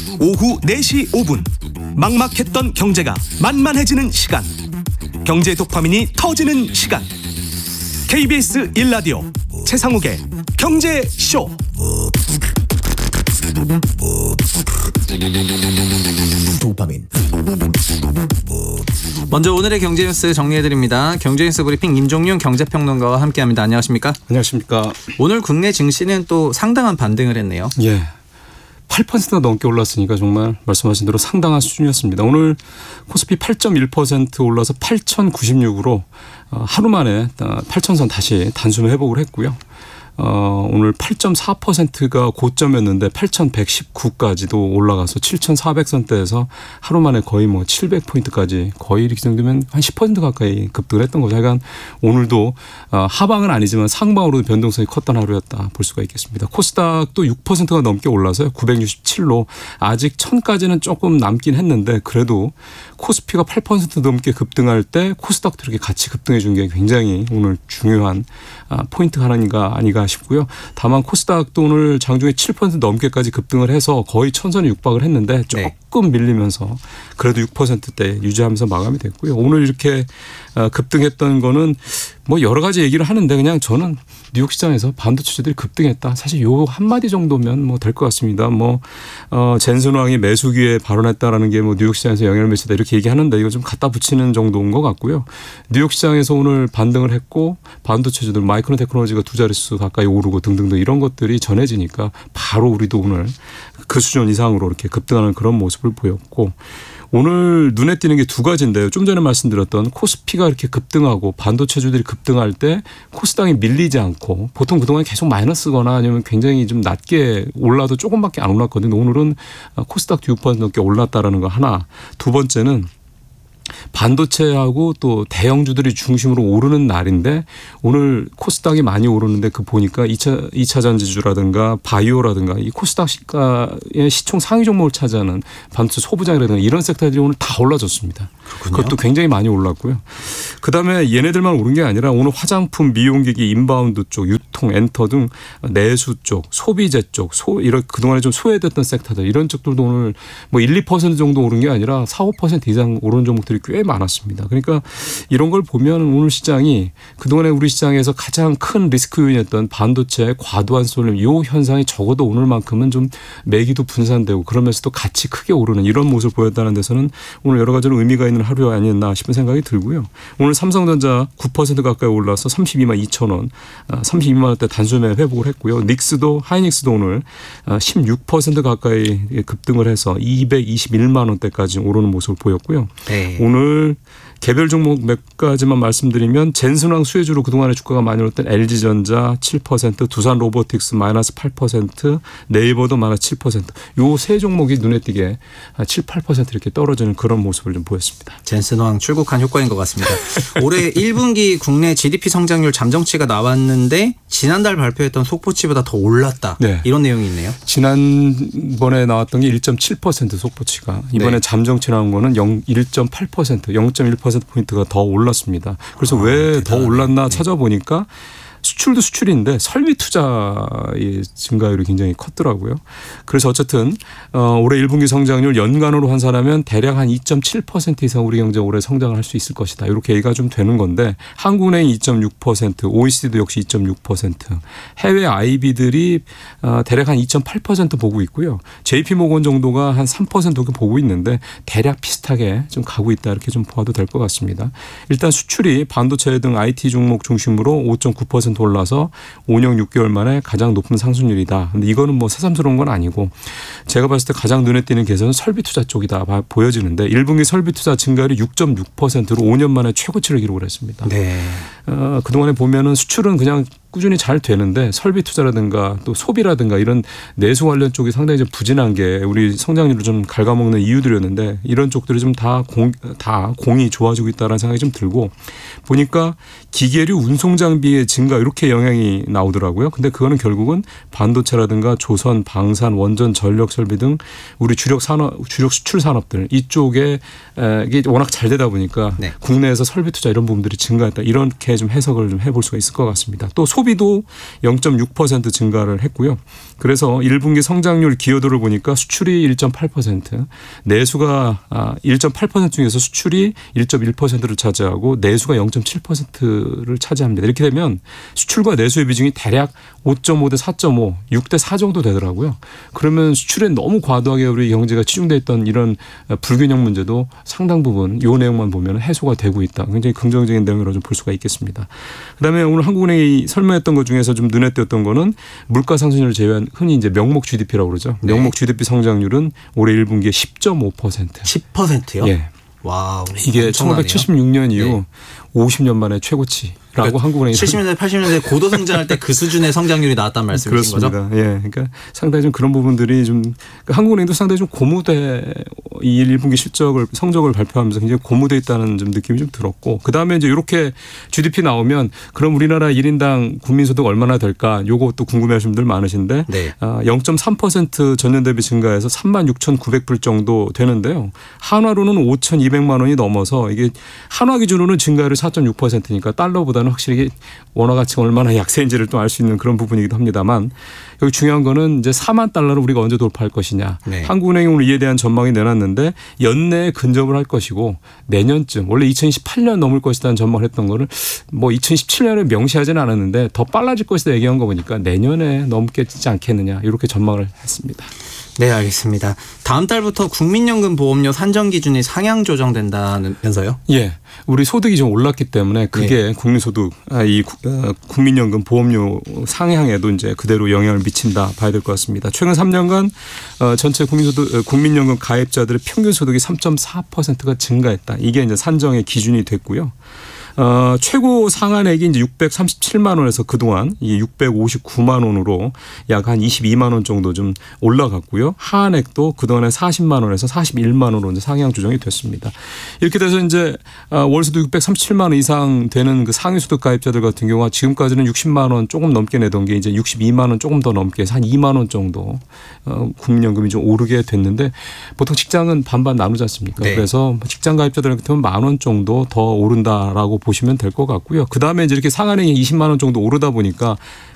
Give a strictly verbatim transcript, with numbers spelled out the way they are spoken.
오후 네 시 오 분 막막했던 경제가 만만해지는 시간, 경제 도파민이 터지는 시간. 케이비에스 일 라디오 최상욱의 경제쇼. 도파민. 먼저 오늘의 경제 뉴스 정리해드립니다. 경제 뉴스 브리핑 임종윤 경제평론가와 함께합니다. 안녕하십니까? 안녕하십니까? 오늘 국내 증시는 또 상당한 반등을 했네요. 예, 팔 퍼센트가 넘게 올랐으니까 정말 말씀하신 대로 상당한 수준이었습니다. 오늘 코스피 팔 점 일 퍼센트 올라서 팔천구십육으로 하루 만에 팔천선 다시 단숨에 회복을 했고요. 어, 오늘 팔 점 사 퍼센트가 고점이었는데 팔천백십구까지도 올라가서 칠천사백 선대에서 하루 만에 거의 뭐 칠백 포인트까지 거의 이렇게 정도면 한 십 퍼센트 가까이 급등을 했던 거죠. 하여간 오늘도 어, 하방은 아니지만 상방으로 변동성이 컸던 하루였다 볼 수가 있겠습니다. 코스닥도 육 퍼센트가 넘게 올라서요. 구백육십칠로 아직 천까지는 조금 남긴 했는데 그래도 코스피가 팔 퍼센트 넘게 급등할 때 코스닥도 이렇게 같이 급등해 준 게 굉장히 오늘 중요한 포인트 하나인가 아니가 싶고요. 다만 코스닥도 오늘 장중에 칠 퍼센트 넘게까지 급등을 해서 거의 천선에 육박을 했는데 조금 네. 밀리면서 그래도 육 퍼센트대 유지하면서 마감이 됐고요. 오늘 이렇게 급등했던 거는 뭐 여러 가지 얘기를 하는데 그냥 저는 뉴욕 시장에서 반도체들이 급등했다. 사실 요 한마디 정도면 뭐 될 것 같습니다. 뭐 어, 젠슨 왕이 매수기에 발언했다라는 게 뭐 뉴욕 시장에서 영향을 미쳤다 이렇게 얘기하는데 이거 좀 갖다 붙이는 정도인 것 같고요. 뉴욕 시장에서 오늘 반등을 했고 반도체주들 마이크론 테크놀로지가 두 자릿수 가까이 오르고 등등등 이런 것들이 전해지니까 바로 우리도 오늘 그 수준 이상으로 이렇게 급등하는 그런 모습을 보였고 오늘 눈에 띄는 게 두 가지인데요. 좀 전에 말씀드렸던 코스피가 이렇게 급등하고 반도체주들이 급등할 때 코스닥이 밀리지 않고 보통 그동안 계속 마이너스거나 아니면 굉장히 좀 낮게 올라도 조금밖에 안 올랐거든요. 오늘은 코스닥 육 퍼센트 넘게 올랐다라는 거 하나. 두 번째는 반도체하고 또 대형주들이 중심으로 오르는 날인데 오늘 코스닥이 많이 오르는데 그 보니까 이 차, 이 차 전지주라든가 바이오라든가 이 코스닥 시가의 시총 상위 종목을 차지하는 반도체 소부장이라든가 이런 섹터들이 오늘 다 올라졌습니다. 그렇군요. 그것도 굉장히 많이 올랐고요. 그다음에 얘네들만 오른 게 아니라 오늘 화장품, 미용기기, 인바운드 쪽, 유통, 엔터 등 내수 쪽, 소비재 쪽, 소, 이런 그동안에 좀 소외됐던 섹터들 이런 쪽들도 오늘 뭐 일, 이 퍼센트 정도 오른 게 아니라 사, 오 퍼센트 이상 오른 종목들이 꽤 많았습니다. 그러니까 이런 걸 보면 오늘 시장이 그동안에 우리 시장에서 가장 큰 리스크 요인이었던 반도체의 과도한 쏠림 이 현상이 적어도 오늘만큼은 좀 매기도 분산되고 그러면서도 같이 크게 오르는 이런 모습을 보였다는 데서는 오늘 여러 가지로 의미가 있는 하루 아니었나 싶은 생각이 들고요. 오늘 삼성전자 구 퍼센트 가까이 올라서 삼십이만 이천 원, 삼십이만 원대 단숨에 회복을 했고요. 닉스도 하이닉스도 오늘 십육 퍼센트 가까이 급등을 해서 이백이십일만 원대까지 오르는 모습을 보였고요. 네. 오늘 개별 종목 몇 가지만 말씀드리면 젠슨왕 수혜주로 그동안에 주가가 많이 올랐던 엘지전자 칠 퍼센트, 두산 로보틱스 마이너스 팔 퍼센트, 네이버도 마이너스 칠 퍼센트. 요 세 종목이 눈에 띄게 칠, 팔 퍼센트 이렇게 떨어지는 그런 모습을 좀 보였습니다. 젠슨왕 출국한 효과인 것 같습니다. 올해 일 분기 국내 지디피 성장률 잠정치가 나왔는데 지난달 발표했던 속보치보다 더 올랐다. 네. 이런 내용이 있네요. 지난번에 나왔던 게 일 점 칠 퍼센트 속보치가 이번에 네. 잠정치 나온 거는 일 점 팔 퍼센트, 영 점 일 퍼센트 포인트가 더 올랐습니다. 그래서 아, 왜 더 올랐나 찾아보니까 수출도 수출인데 설비 투자의 증가율이 굉장히 컸더라고요. 그래서 어쨌든 어, 올해 일 분기 성장률 연간으로 환산하면 대략 한 이 점 칠 퍼센트 이상 우리 경제 올해 성장을 할 수 있을 것이다. 이렇게 얘기가 좀 되는 건데 한국은행이 이 점 육 퍼센트, 오이시디도 역시 이 점 육 퍼센트, 해외 아이비들이 어, 대략 한 이 점 팔 퍼센트 보고 있고요. 제이피모건 정도가 한 삼 퍼센트 보고 있는데 대략 비슷하게 좀 가고 있다. 이렇게 좀 봐도 될 것 같습니다. 일단 수출이 반도체 등 아이티 종목 중심으로 오 점 구 퍼센트 올라서 오 년 육 개월 만에 가장 높은 상승률이다. 근데 이거는 뭐 새삼스러운 건 아니고 제가 봤을 때 가장 눈에 띄는 개선은 설비 투자 쪽이다 보여지는데 일 분기 설비 투자 증가율이 육 점 육 퍼센트로 오 년 만에 최고치를 기록을 했습니다. 네. 어, 그동안에 보면은 수출은 그냥 꾸준히 잘 되는데 설비 투자라든가 또 소비라든가 이런 내수 관련 쪽이 상당히 좀 부진한 게 우리 성장률을 좀 갉아먹는 이유들이었는데 이런 쪽들이 좀 다 공, 다 공이 좋아지고 있다는 생각이 좀 들고 보니까 기계류 운송 장비의 증가 이렇게 영향이 나오더라고요. 근데 그거는 결국은 반도체라든가 조선, 방산, 원전, 전력 설비 등 우리 주력 산업, 주력 수출 산업들 이쪽에 이게 워낙 잘 되다 보니까 네. 국내에서 설비 투자 이런 부분들이 증가했다. 이렇게 좀 해석을 좀 해볼 수가 있을 것 같습니다. 또 소비도 영 점 육 퍼센트 증가를 했고요. 그래서 일 분기 성장률 기여도를 보니까 수출이 일 점 팔 퍼센트, 내수가 일 점 팔 퍼센트 중에서 수출이 일 점 일 퍼센트를 차지하고 내수가 영 점 칠 퍼센트를 차지합니다. 이렇게 되면 수출과 내수의 비중이 대략 오 점 오 대 사 점 오, 육 대 사 정도 되더라고요. 그러면 수출에 너무 과도하게 우리 경제가 치중돼 있던 이런 불균형 문제도 상당 부분 이 내용만 보면 해소가 되고 있다. 굉장히 긍정적인 내용이라고 좀 볼 수가 있겠습니다. 그다음에 오늘 한국은행이 설명했던 것 중에서 좀 눈에 띄었던 거는 물가 상승률을 제외한 흔히 이제 명목 지디피라고 그러죠. 네. 명목 지디피 성장률은 올해 일 분기에 십 점 오 퍼센트. 십 퍼센트요? 예. 와우. 이게 천구백칠십육 년 이후 네. 오십 년 만에 최고치라고 그러니까 한국은행이 칠십 년대 팔십 년대 고도 성장할 때 그 수준의 성장률이 나왔다는 말씀이신 거죠? 그렇습니다. 예, 그러니까 상당히 좀 그런 부분들이 좀 그러니까 한국은행도 상당히 좀 고무돼 이 일 분기 실적을 성적을 발표하면서 굉장히 고무돼 있다는 좀 느낌이 좀 들었고 그 다음에 이제 이렇게 지디피 나오면 그럼 우리나라 일 인당 국민소득 얼마나 될까? 요것도 궁금해하시는 분들 많으신데 네. 영 점 삼 퍼센트 전년 대비 증가해서 삼만 육천구백 불 정도 되는데요. 한화로는 오천이백만 원이 넘어서 이게 한화 기준으로는 증가율이 사 점 육 퍼센트니까 달러보다는 확실히 원화 가치가 얼마나 약세인지를 또 알 수 있는 그런 부분이기도 합니다만 여기 중요한 거는 이제 사만 달러를 우리가 언제 돌파할 것이냐. 네. 한국은행이 오늘 이에 대한 전망이 내놨는데 연내에 근접을 할 것이고 내년쯤 원래 이천이십팔 년 넘을 것이라는 전망을 했던 거를 뭐 이천십칠 년에 명시하지는 않았는데 더 빨라질 것이다 얘기한 거 보니까 내년에 넘겠지 않겠느냐 이렇게 전망을 했습니다. 네, 알겠습니다. 다음 달부터 국민연금 보험료 산정 기준이 상향 조정된다면서요? 예. 우리 소득이 좀 올랐기 때문에 그게 네. 국민소득, 아, 이 국민연금 보험료 상향에도 이제 그대로 영향을 미친다 봐야 될 것 같습니다. 최근 삼 년간 전체 국민소득, 국민연금 가입자들의 평균 소득이 삼 점 사 퍼센트가 증가했다. 이게 이제 산정의 기준이 됐고요. 어, 최고 상한액이 이제 육백삼십칠만 원에서 그동안 이 육백오십구만 원으로 약 한 이십이만 원 정도 좀 올라갔고요. 하한액도 그동안에 사십만 원에서 사십일만 원으로 이제 상향 조정이 됐습니다. 이렇게 돼서 이제 월소득 육백삼십칠만 원 이상 되는 그 상위소득 가입자들 같은 경우가 지금까지는 육십만 원 조금 넘게 내던 게 이제 육십이만 원 조금 더 넘게 해서 한 이만 원 정도 국민연금이 좀 오르게 됐는데 보통 직장은 반반 나누지 않습니까? 네. 그래서 직장 가입자들 같은 경우는 만 원 정도 더 오른다라고 보시면 될 것 같고요. 그다음에 이제 이렇게 상한액이 이십만 원 정도 오르다 보니까